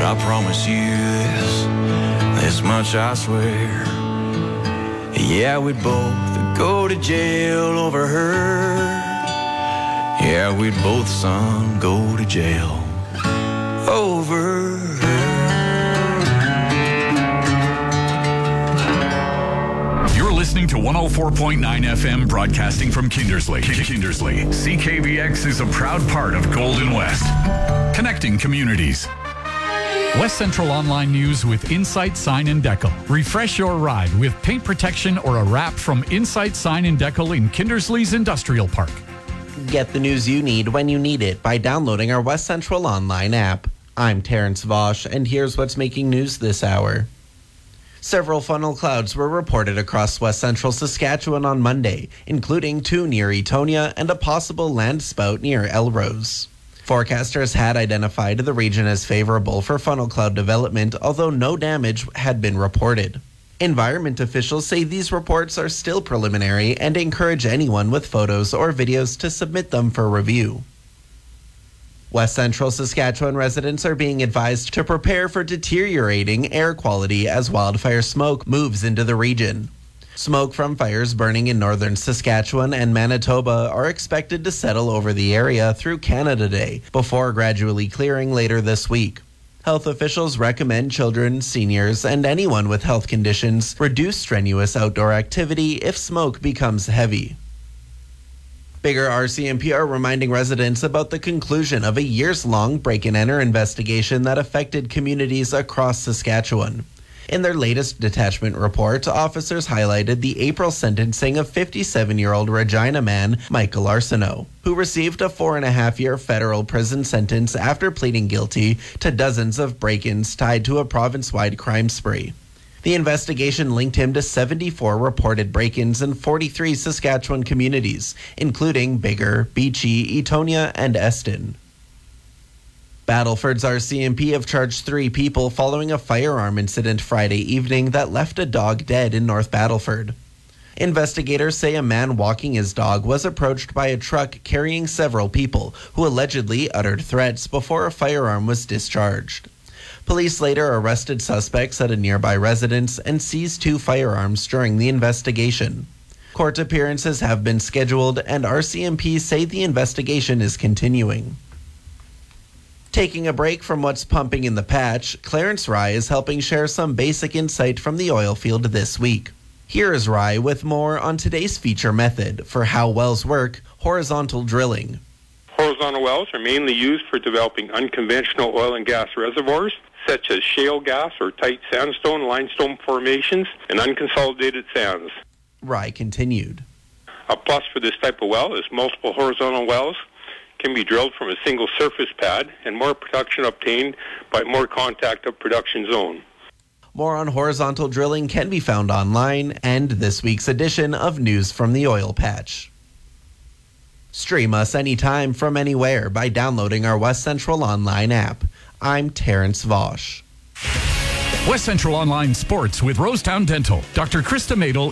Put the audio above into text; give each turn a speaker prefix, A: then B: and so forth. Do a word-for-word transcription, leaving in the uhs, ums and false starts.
A: I promise you this, this much I swear. Yeah, we'd both go to jail over her. Yeah, we'd both, son, go to jail over her.
B: You're listening to one oh four point nine F M, broadcasting from Kindersley. Kindersley. C K V X is a proud part of Golden West, connecting communities. West Central Online News with Insight Sign and Decal. Refresh your ride with paint protection or a wrap from Insight Sign and Decal in Kindersley's Industrial Park.
C: Get the news you need when you need it by downloading our West Central Online app. I'm Terrence Vosch, and here's what's making news this hour. Several funnel clouds were reported across West Central Saskatchewan on Monday, including two near Etonia and a possible land spout near Elrose. Forecasters had identified the region as favorable for funnel cloud development, although no damage had been reported. Environment officials say these reports are still preliminary and encourage anyone with photos or videos to submit them for review. West Central Saskatchewan residents are being advised to prepare for deteriorating air quality as wildfire smoke moves into the region. Smoke from fires burning in northern Saskatchewan and Manitoba are expected to settle over the area through Canada Day before gradually clearing later this week. Health officials recommend children, seniors, and anyone with health conditions reduce strenuous outdoor activity if smoke becomes heavy. Bigger R C M P are reminding residents about the conclusion of a years-long break-and-enter investigation that affected communities across Saskatchewan. In their latest detachment report, officers highlighted the April sentencing of fifty-seven-year-old Regina man Michael Arsenault, who received a four-and-a-half-year federal prison sentence after pleading guilty to dozens of break-ins tied to a province-wide crime spree. The investigation linked him to seventy-four reported break-ins in forty-three Saskatchewan communities, including Bigger, Beachy, Etonia, and Eston. Battleford's R C M P have charged three people following a firearm incident Friday evening that left a dog dead in North Battleford. Investigators say a man walking his dog was approached by a truck carrying several people who allegedly uttered threats before a firearm was discharged. Police later arrested suspects at a nearby residence and seized two firearms during the investigation. Court appearances have been scheduled, and R C M P say the investigation is continuing. Taking a break from what's pumping in the patch, Clarence Rye is helping share some basic insight from the oil field this week. Here is Rye with more on today's feature method for how wells work, horizontal drilling.
D: Horizontal wells are mainly used for developing unconventional oil and gas reservoirs, such as shale gas or tight sandstone, limestone formations, and unconsolidated sands.
C: Rye continued.
D: A plus for this type of well is multiple horizontal wells can be drilled from a single surface pad, and more production obtained by more contact of production zone.
C: More on horizontal drilling can be found online and this week's edition of News from the Oil Patch. Stream us anytime from anywhere by downloading our West Central Online app. I'm Terrence Vosch.
B: West Central Online Sports with Rosetown Dental. Doctor Krista Madel